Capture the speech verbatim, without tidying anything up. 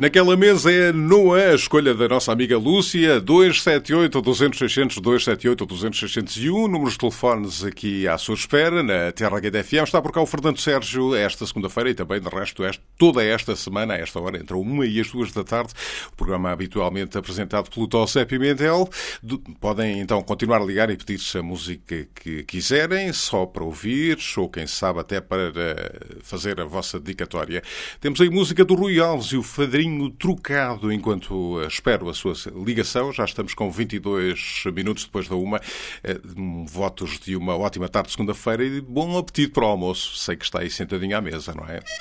Naquela mesa é Noã, a escolha da nossa amiga Lúcia, dois sete oito, dois zero zero, seis zero zero, dois sete oito, dois zero zero, seis zero um, números de telefones aqui à sua espera, na Terra H D F M. Está por cá o Fernando Sérgio esta segunda-feira e também, de resto, este, toda esta semana, a esta hora, entre uma e as duas da tarde, o programa habitualmente apresentado pelo Tossé Pimentel. Podem, então, continuar a ligar e pedir-se a música que quiserem, só para ouvir, ou quem sabe até para fazer a vossa dedicatória. Temos aí música do Rui Alves e o Fadrinho Trocado. Enquanto espero a sua ligação, já estamos com vinte e dois minutos depois da uma. Votos de uma ótima tarde de segunda-feira e bom apetite para o almoço. Sei que está aí sentadinho à mesa, não é?